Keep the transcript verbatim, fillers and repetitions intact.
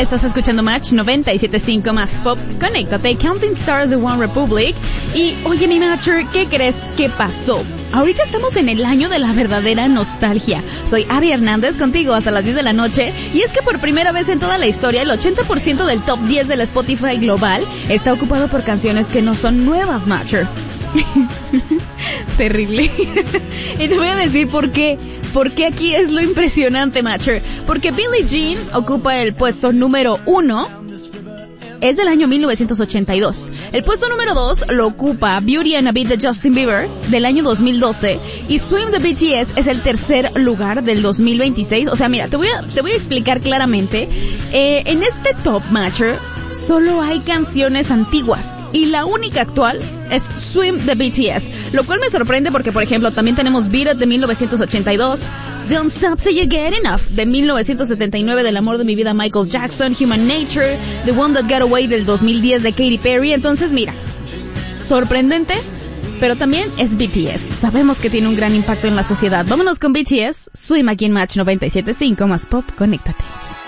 Estás escuchando Match noventa y siete punto cinco más Pop. Conéctate, Counting Stars de One Republic. Y, oye, mi Matcher, ¿qué crees que pasó? Ahorita estamos en el año de la verdadera nostalgia. Soy Abby Hernández, contigo hasta las diez de la noche. Y es que por primera vez en toda la historia, el ochenta por ciento del top diez de la Spotify global está ocupado por canciones que no son nuevas, Matcher. Terrible. Y te voy a decir por qué. Porque aquí es lo impresionante, Matcher. Porque Billie Jean ocupa el puesto número uno. Es del año mil novecientos ochenta y dos. El puesto número dos lo ocupa Beauty and a Beat de Justin Bieber del año dos mil doce. Y Swim de B T S es el tercer lugar del dos mil veintiséis. O sea, mira, te voy a, te voy a explicar claramente. Eh, en este top, Matcher, solo hay canciones antiguas. Y la única actual es Swim de B T S. Lo cual me sorprende porque, por ejemplo, también tenemos Beat It de mil novecientos ochenta y dos. Don't Stop Till You Get Enough de mil novecientos setenta y nueve del amor de mi vida Michael Jackson. Human Nature, The One That Got Away del dos mil diez de Katy Perry. Entonces, mira, sorprendente, pero también es B T S. Sabemos que tiene un gran impacto en la sociedad. Vámonos con B T S. Swim aquí en Match noventa y siete punto cinco más Pop. Conéctate.